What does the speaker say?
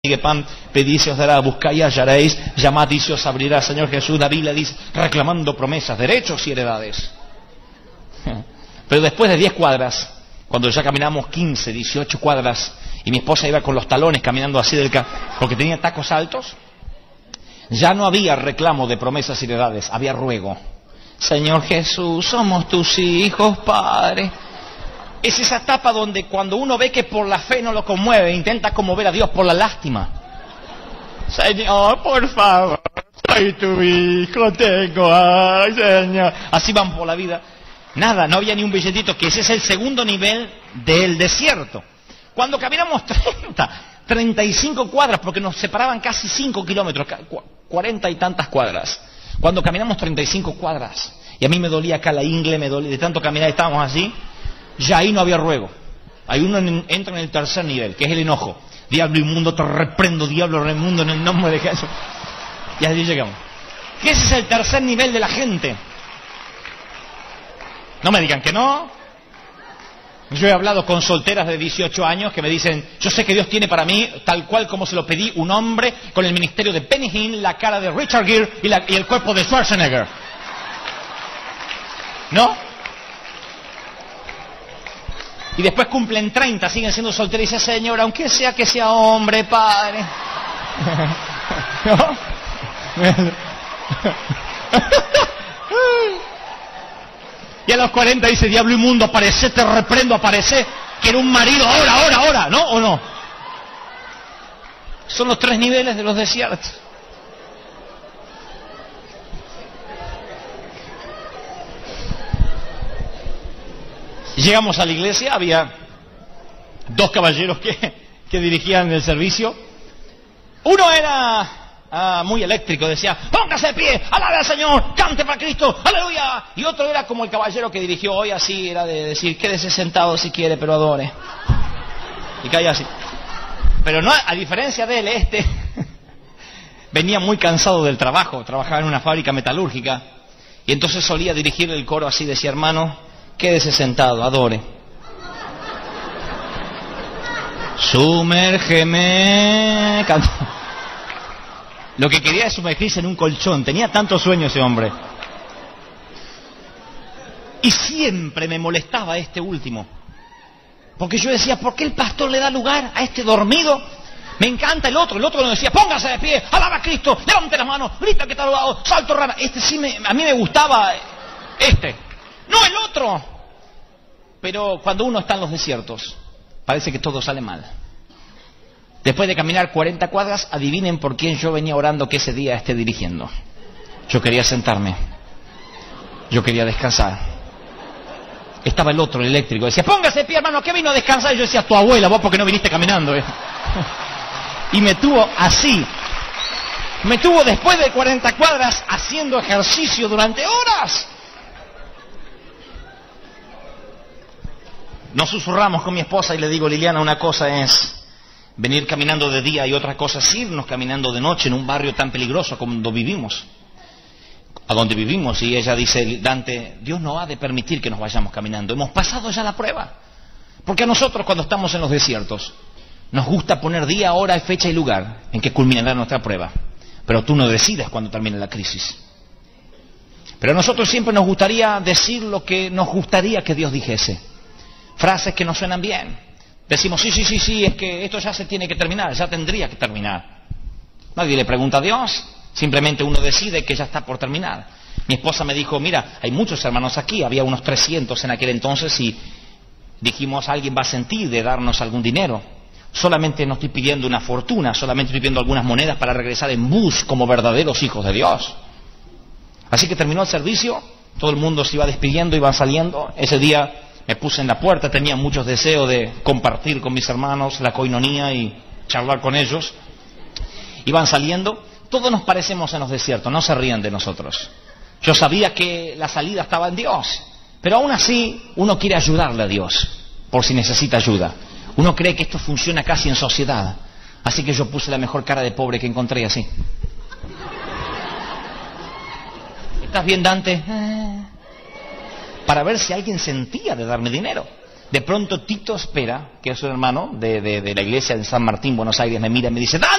pan, pedid y se os dará, buscáis y hallaréis, llamad y se os abrirá. Señor Jesús, la Biblia dice, reclamando promesas, derechos y heredades. Pero después de 10 cuadras, cuando ya caminamos 15, 18 cuadras, y mi esposa iba con los talones caminando así porque tenía tacos altos, ya no había reclamo de promesas y heredades, había ruego. Señor Jesús, somos tus hijos, Padre. Es esa etapa donde cuando uno ve que por la fe no lo conmueve, intenta conmover a Dios por la lástima. Señor, por favor, soy tu hijo, ay, Señor. Así van por la vida. Nada, no había ni un billetito, que ese es el segundo nivel del desierto. Cuando caminamos 35 cuadras, porque nos separaban casi 5 kilómetros, 40 y tantas cuadras. Cuando caminamos 35 cuadras, y a mí me dolía acá la ingle, me dolía de tanto caminar, estábamos así. Ya ahí no había ruego. Ahí uno entra en el tercer nivel, que es el enojo. Diablo inmundo, te reprendo, diablo inmundo, en el nombre de Jesús. Y así llegamos. Que ese es el tercer nivel de la gente. No me digan que no. Yo he hablado con solteras de 18 años que me dicen, yo sé que Dios tiene para mí, tal cual como se lo pedí, un hombre con el ministerio de Benny Hinn, la cara de Richard Gere y el cuerpo de Schwarzenegger. ¿No? Y después cumplen 30, siguen siendo solteros y dicen, Señor, aunque sea que sea hombre, Padre. ¿No? Y a los 40 dice, diablo inmundo, aparece, te reprendo, aparece. Quiero un marido, ahora, ¿no? ¿O no? Son los 3 niveles de los desiertos. Llegamos a la iglesia, había 2 caballeros que dirigían el servicio. Uno era muy eléctrico, decía, póngase de pie, alabe al Señor, cante para Cristo, aleluya. Y otro era como el caballero que dirigió hoy, así, era de decir, quédese sentado si quiere, pero adore. Y caía así. Pero no, a diferencia de él, venía muy cansado del trabajo, trabajaba en una fábrica metalúrgica, y entonces solía dirigir el coro así, decía, hermano, quédese sentado, adore. Sumérgeme. Lo que quería es sumergirse en un colchón. Tenía tanto sueño ese hombre. Y siempre me molestaba este último. Porque yo decía, ¿por qué el pastor le da lugar a este dormido? Me encanta el otro nos decía, póngase de pie, alaba a Cristo, levante las manos, grita que está alabado, salto rana. A mí me gustaba no el otro. Pero cuando uno está en los desiertos, parece que todo sale mal. Después de caminar 40 cuadras, adivinen por quién yo venía orando que ese día esté dirigiendo. Yo quería sentarme. Yo quería descansar. Estaba el otro, el eléctrico. Decía, póngase de pie, hermano, ¿qué vino a descansar? Y yo decía, tu abuela, vos porque no viniste caminando. Y me tuvo así. Me tuvo después de 40 cuadras haciendo ejercicio durante horas. Nos susurramos con mi esposa y le digo, Liliana, una cosa es venir caminando de día y otra cosa es irnos caminando de noche en un barrio tan peligroso como donde vivimos. Y ella dice, Dante, Dios no ha de permitir que nos vayamos caminando. Hemos pasado ya la prueba. Porque a nosotros cuando estamos en los desiertos nos gusta poner día, hora, fecha y lugar en que culminará nuestra prueba. Pero tú no decides cuándo termine la crisis. Pero a nosotros siempre nos gustaría decir lo que nos gustaría que Dios dijese. Frases que nos suenan bien. Decimos, sí, es que esto ya se tiene que terminar, ya tendría que terminar. Nadie le pregunta a Dios, simplemente uno decide que ya está por terminar. Mi esposa me dijo, mira, hay muchos hermanos aquí, había unos 300 en aquel entonces y dijimos, alguien va a sentir de darnos algún dinero. Solamente no estoy pidiendo una fortuna, solamente estoy pidiendo algunas monedas para regresar en bus como verdaderos hijos de Dios. Así que terminó el servicio, todo el mundo se iba despidiendo, iban saliendo. Ese día me puse en la puerta, tenía muchos deseos de compartir con mis hermanos la coinonía y charlar con ellos. Iban saliendo, todos nos parecemos en los desiertos, no se rían de nosotros. Yo sabía que la salida estaba en Dios, pero aún así uno quiere ayudarle a Dios, por si necesita ayuda. Uno cree que esto funciona casi en sociedad, así que yo puse la mejor cara de pobre que encontré así. ¿Estás bien, Dante? Para ver si alguien sentía de darme dinero. De pronto Tito Espera, que es un hermano de la iglesia de San Martín, Buenos Aires, me mira y me dice: